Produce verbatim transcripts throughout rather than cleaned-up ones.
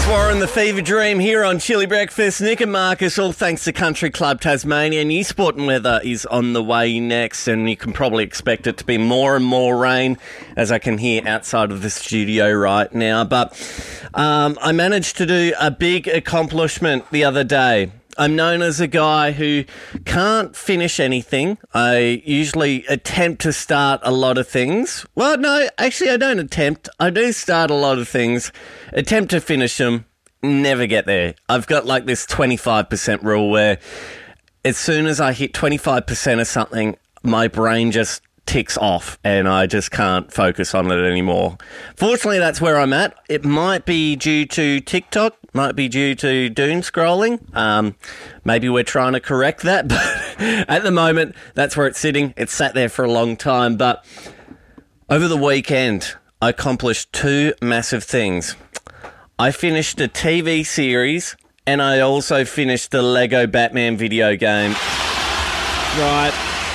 Warren, the Fever Dream here on Chili Breakfast. Nick and Marcus, all thanks to Country Club Tasmania. New sport and weather is on the way next, and you can probably expect it to be more and more rain, as I can hear outside of the studio right now. But um, I managed to do a big accomplishment the other day. I'm known as a guy who can't finish anything. I usually attempt to start a lot of things. Well, no, actually I don't attempt. I do start a lot of things, attempt to finish them, never get there. I've got like this twenty-five percent rule where as soon as I hit twenty-five percent of something, my brain just ticks off and I just can't focus on it anymore. Fortunately, that's where I'm at. It might be due to TikTok, might be due to doom scrolling. Um, maybe we're trying to correct that, but at the moment, that's where it's sitting. It's sat there for a long time, but over the weekend, I accomplished two massive things. I finished a T V series and I also finished the Lego Batman video game. Right.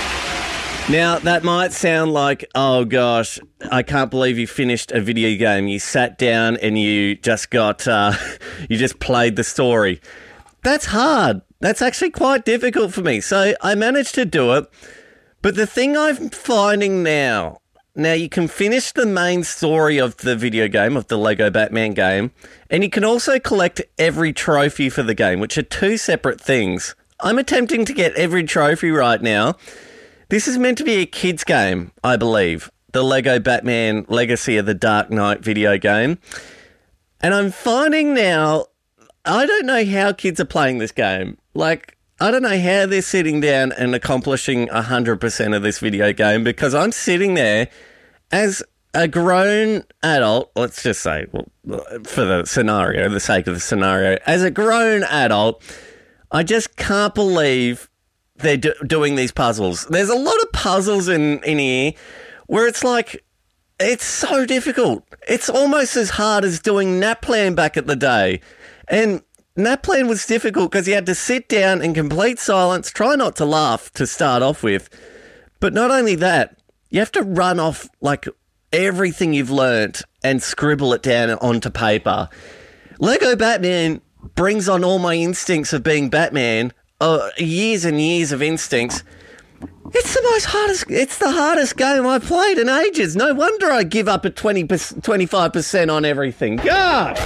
Now, that might sound like, oh gosh, I can't believe you finished a video game. You sat down and you just got, uh, you just played the story. That's hard. That's actually quite difficult for me. So I managed to do it. But the thing I'm finding now, now you can finish the main story of the video game, of the Lego Batman game, and you can also collect every trophy for the game, which are two separate things. I'm attempting to get every trophy right now. This is meant to be a kid's game, I believe. The Lego Batman Legacy of the Dark Knight video game. And I'm finding now, I don't know how kids are playing this game. Like, I don't know how they're sitting down and accomplishing one hundred percent of this video game, because I'm sitting there as a grown adult, let's just say, well, for the scenario, the sake of the scenario, as a grown adult, I just can't believe they're do- doing these puzzles. There's a lot of puzzles in, in here where it's like, it's so difficult. It's almost as hard as doing NAPLAN back at the day. And NAPLAN was difficult because you had to sit down in complete silence, try not to laugh to start off with. But not only that, you have to run off like everything you've learnt and scribble it down onto paper. Lego Batman brings on all my instincts of being Batman. Uh, years and years of instincts. It's the most hardest, it's the hardest game I've played in ages. No wonder I give up at twenty, twenty-five percent on everything. God!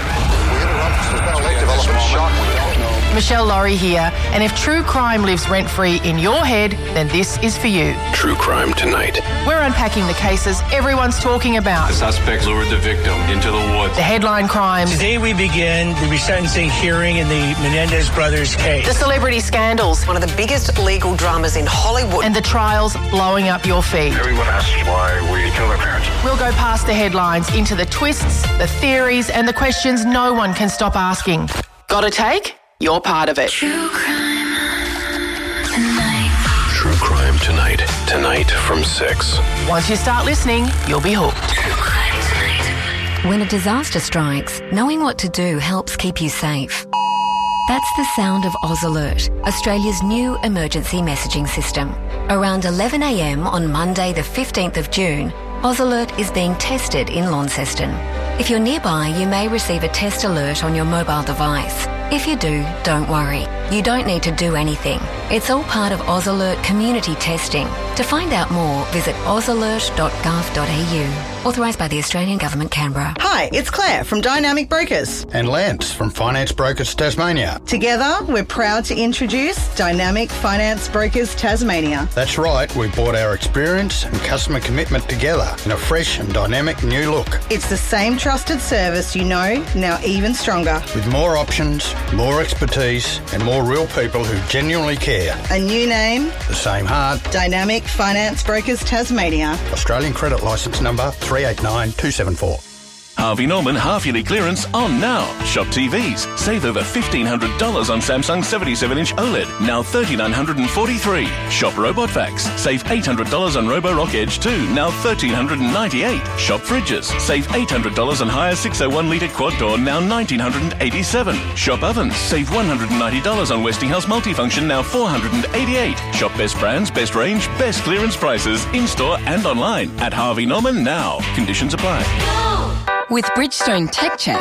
Michelle Laurie here, and if true crime lives rent-free in your head, then this is for you. True Crime Tonight. We're unpacking the cases everyone's talking about. The suspects lured the victim into the woods. The headline crimes. Today we begin the resentencing hearing in the Menendez brothers case. The celebrity scandals. One of the biggest legal dramas in Hollywood. And the trials blowing up your feed. Everyone asks why we killed our parents. We'll go past the headlines into the twists, the theories, and the questions no one can stop asking. Got a take? You're part of it. True Crime Tonight. True Crime Tonight. Tonight from six. Once you start listening, you'll be hooked. True Crime Tonight. When a disaster strikes, knowing what to do helps keep you safe. That's the sound of Oz Alert, Australia's new emergency messaging system. Around eleven a.m. on Monday the fifteenth of June, Oz Alert is being tested in Launceston. If you're nearby, you may receive a test alert on your mobile device. If you do, don't worry. You don't need to do anything. It's all part of Oz Alert community testing. To find out more, visit oz alert dot gov dot a u. Authorised by the Australian Government, Canberra. Hi, it's Claire from Dynamic Brokers. And Lance from Finance Brokers Tasmania. Together, we're proud to introduce Dynamic Finance Brokers Tasmania. That's right, we brought our experience and customer commitment together in a fresh and dynamic new look. It's the same trusted service you know, now even stronger. With more options, more expertise, and more real people who genuinely care. A new name, the same heart. Dynamic Finance Brokers Tasmania. Australian credit licence number three eight nine two seven four. Harvey Norman half-yearly clearance on now. Shop T Vs. Save over fifteen hundred dollars on Samsung seventy-seven inch OLED, now three thousand nine hundred forty-three dollars. Shop Robot Vacs. Save eight hundred dollars on Roborock Edge two, now one thousand three hundred ninety-eight dollars. Shop Fridges. Save eight hundred dollars on Haier six oh one litre quad door, now one thousand nine hundred eighty-seven dollars. Shop Ovens. Save one hundred ninety dollars on Westinghouse Multifunction, now four hundred eighty-eight dollars. Shop best brands, best range, best clearance prices, in-store and online at Harvey Norman now. Conditions apply. With Bridgestone Tech Check,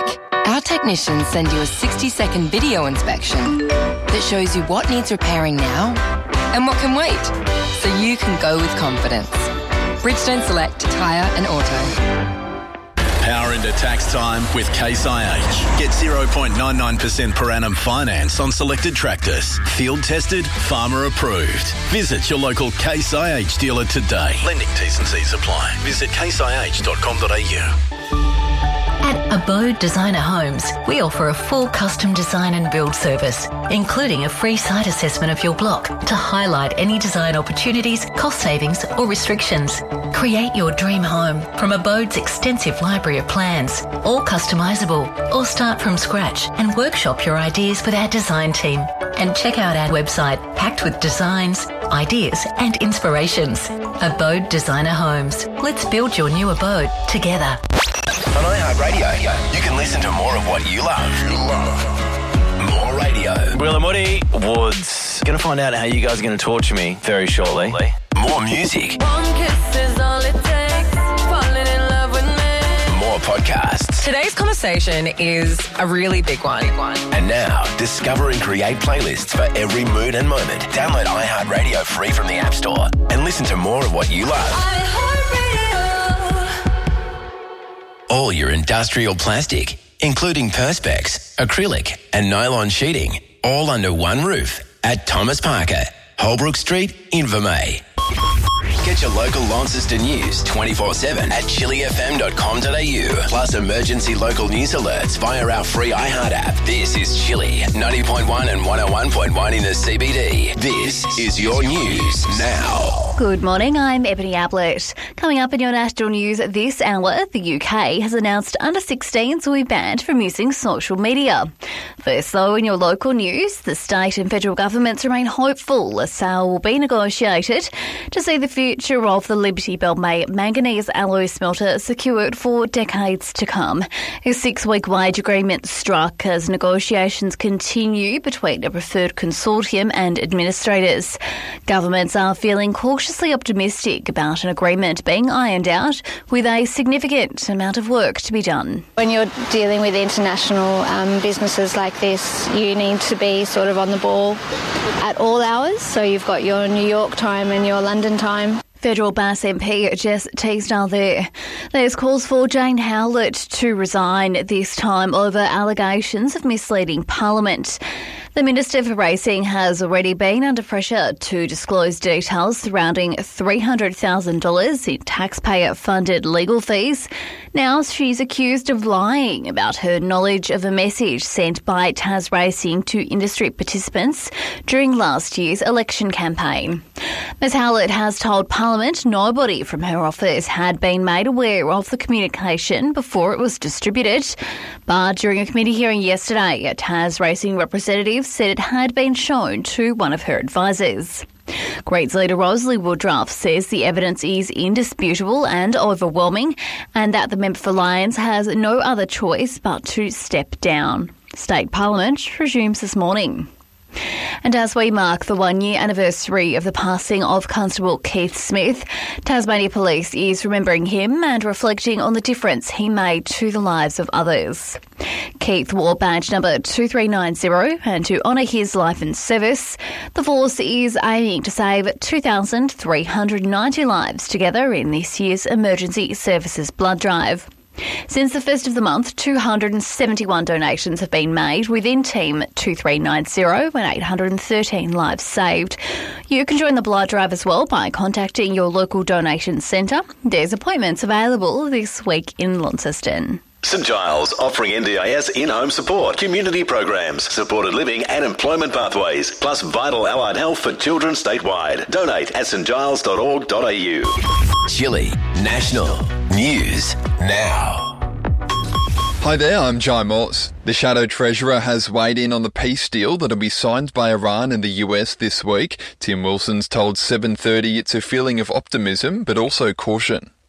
Our technicians send you a sixty-second video inspection that shows you what needs repairing now and what can wait, so you can go with confidence. Bridgestone Select Tyre and Auto. Power into tax time with Case I H. Get zero point nine nine percent per annum finance on selected tractors. Field tested, farmer approved. Visit your local Case I H dealer today. Lending T's and C's apply. Visit case i h dot com dot a u. At Abode Designer Homes, we offer a full custom design and build service, including a free site assessment of your block to highlight any design opportunities, cost savings or restrictions. Create your dream home from Abode's extensive library of plans, all customisable, or start from scratch and workshop your ideas with our design team. And check out our website packed with designs, ideas and inspirations. Abode Designer Homes. Let's build your new abode together. On iHeartRadio, you can listen to more of what you love. You love. More radio. Will and Woody Woods. Going to find out how you guys are going to torture me very shortly. More music. One kiss is all it takes. Falling in love with me. More podcasts. Today's conversation is a really big one. Big one. And now, discover and create playlists for every mood and moment. Download iHeartRadio free from the App Store and listen to more of what you love. iHeartRadio. All your industrial plastic, including Perspex, acrylic and nylon sheeting, all under one roof at Thomas Parker, Holbrook Street, Invermay. Get your local Launceston news twenty-four seven at chili f m dot com dot a u. Plus emergency local news alerts via our free iHeart app. This is Chili, ninety point one and one oh one point one in the C B D. This is your news now. Good morning, I'm Ebony Ablett. Coming up in your national news this hour, the U K has announced under sixteens will be banned from using social media. First, though, in your local news, the state and federal governments remain hopeful a sale will be negotiated to see the future of the Liberty Bell Bay manganese alloy smelter secured for decades to come. A six-week wage agreement struck as negotiations continue between a preferred consortium and administrators. Governments are feeling cautiously optimistic about an agreement being ironed out with a significant amount of work to be done. When you're dealing with international um, businesses like this, you need to be sort of on the ball at all hours. So you've got your New York time and your London time. Federal Bass M P Jess Teasdale there. There's calls for Jane Howlett to resign, this time over allegations of misleading Parliament. The Minister for Racing has already been under pressure to disclose details surrounding three hundred thousand dollars in taxpayer-funded legal fees. Now she's accused of lying about her knowledge of a message sent by Tas Racing to industry participants during last year's election campaign. Ms Howlett has told Parliament nobody from her office had been made aware of the communication before it was distributed. But during a committee hearing yesterday, a Tas Racing representative said it had been shown to one of her advisors. Greens leader Rosalie Woodruff says the evidence is indisputable and overwhelming and that the member for Lyons has no other choice but to step down. State Parliament resumes this morning. And as we mark the one-year anniversary of the passing of Constable Keith Smith, Tasmania Police is remembering him and reflecting on the difference he made to the lives of others. Keith wore badge number two three nine zero, and to honour his life and service, the force is aiming to save two thousand three hundred ninety lives together in this year's Emergency Services Blood Drive. Since the first of the month, two hundred seventy-one donations have been made within Team two three nine zero and eight hundred thirteen lives saved. You can join the blood drive as well by contacting your local donation centre. There's appointments available this week in Launceston. St Giles offering N D I S in-home support, community programs, supported living and employment pathways, plus vital allied health for children statewide. Donate at st giles dot org dot a u. Chili National News Now. Hi there, I'm Jai Morse. The Shadow Treasurer has weighed in on the peace deal that'll be signed by Iran and the U S this week. Tim Wilson's told seven thirty it's a feeling of optimism but also caution.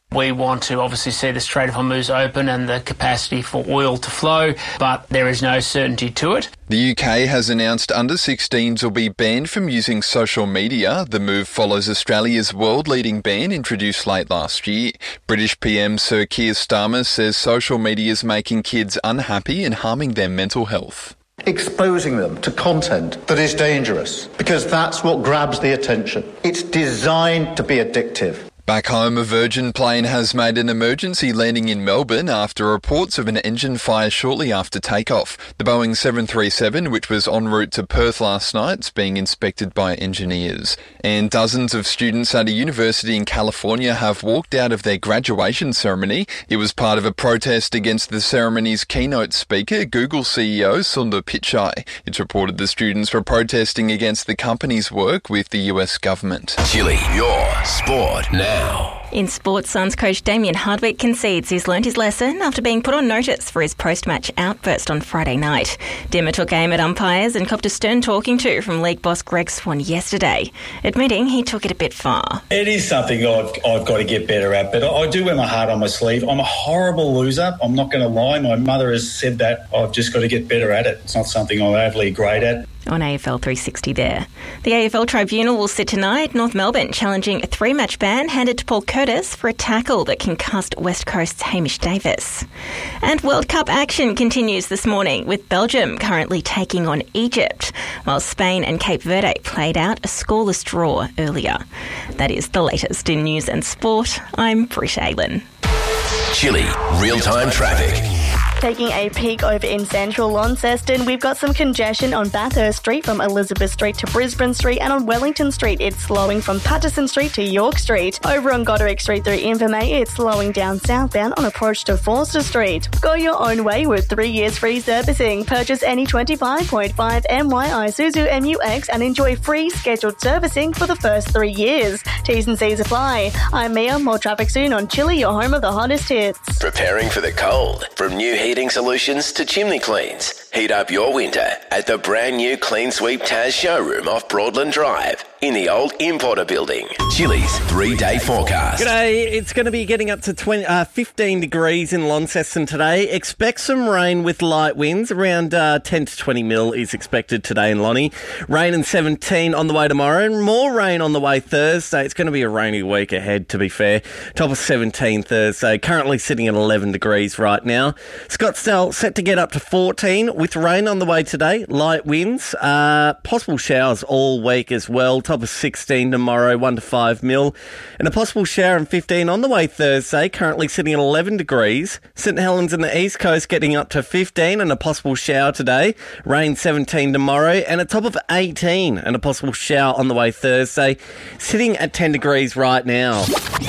We want to obviously see the Strait of Hormuz open and the capacity for oil to flow, but there is no certainty to it. The U K has announced under sixteens will be banned from using social media. The move follows Australia's world-leading ban introduced late last year. British P M Sir Keir Starmer says social media is making kids unhappy and harming their mental health. Exposing them to content that is dangerous, because that's what grabs the attention. It's designed to be addictive. Back home, a Virgin plane has made an emergency landing in Melbourne after reports of an engine fire shortly after takeoff. The Boeing seven thirty-seven, which was en route to Perth last night, is being inspected by engineers. And dozens of students at a university in California have walked out of their graduation ceremony. It was part of a protest against the ceremony's keynote speaker, Google C E O Sundar Pichai. It's reported the students were protesting against the company's work with the U S government. Chili, your sport now. In sports, Suns coach Damien Hardwick concedes he's learnt his lesson after being put on notice for his post-match outburst on Friday night. Dimmer took aim at umpires and copped a stern talking to from league boss Greg Swan yesterday, admitting he took it a bit far. It is something I've, I've got to get better at, but I do wear my heart on my sleeve. I'm a horrible loser. I'm not going to lie. My mother has said that. I've just got to get better at it. It's not something I'm overly great at. On A F L three sixty there. The A F L Tribunal will sit tonight, North Melbourne challenging a three-match ban handed to Paul Curtis for a tackle that concussed West Coast's Hamish Davis. And World Cup action continues this morning, with Belgium currently taking on Egypt, while Spain and Cape Verde played out a scoreless draw earlier. That is the latest in news and sport. I'm Brish Aylan. Chili, real-time traffic. Taking a peek over in central Launceston, we've got some congestion on Bathurst Street from Elizabeth Street to Brisbane Street, and on Wellington Street it's slowing from Patterson Street to York Street. Over on Goderic Street through Invermay, it's slowing down southbound on approach to Forster Street. Go your own way with three years free servicing. Purchase any twenty-five point five M Y Isuzu M U X and enjoy free scheduled servicing for the first three years. T's and C's apply. I'm Mia. More traffic soon on Chili, your home of the hottest hits. Preparing for the cold. From new heating solutions to chimney cleans. Heat up your winter at the brand new Clean Sweep Taz showroom off Broadland Drive in the old Importer building. Chili's three-day forecast. G'day, it's going to be getting up to twenty, uh, fifteen degrees in Launceston today. Expect some rain with light winds. Around uh, ten to twenty mil is expected today in Lonnie. Rain and seventeen on the way tomorrow. And more rain on the way Thursday. It's going to be a rainy week ahead, to be fair. Top of seventeen Thursday. Currently sitting at eleven degrees right now. Scottsdale set to get up to fourteen with rain on the way today. Light winds. Uh, possible showers all week as well. Top of sixteen tomorrow, one to five mil. And a possible shower and fifteen on the way Thursday, currently sitting at eleven degrees. St Helens and the East Coast getting up to fifteen and a possible shower today. Rain seventeen tomorrow and a top of eighteen and a possible shower on the way Thursday, sitting at ten degrees right now.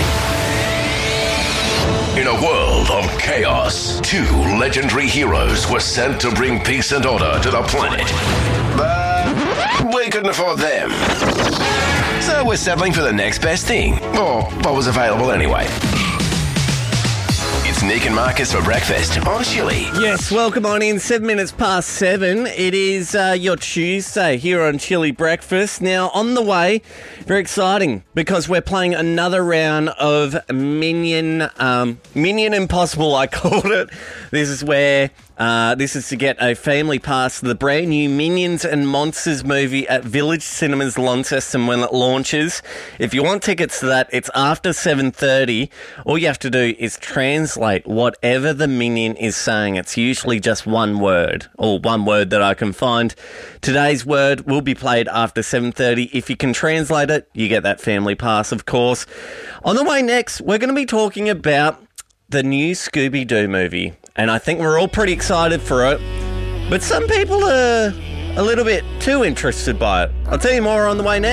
In a world of chaos, two legendary heroes were sent to bring peace and order to the planet. But we couldn't afford them. So we're settling for the next best thing, or what was available anyway. It's Nick and Marcus for breakfast on Chili. Yes, welcome on in. Seven minutes past seven. It is uh, your Tuesday here on Chili Breakfast. Now, on the way, very exciting because we're playing another round of Minion, um, Minion Impossible, I called it. This is where... Uh, this is to get a family pass to the brand new Minions and Monsters movie at Village Cinemas Launceston when it launches. If you want tickets to that, it's after seven thirty. All you have to do is translate whatever the Minion is saying. It's usually just one word, or one word that I can find. Today's word will be played after seven thirty. If you can translate it, you get that family pass, of course. On the way next, we're going to be talking about the new Scooby-Doo movie. And I think we're all pretty excited for it. But some people are a little bit too interested by it. I'll tell you more on the way next.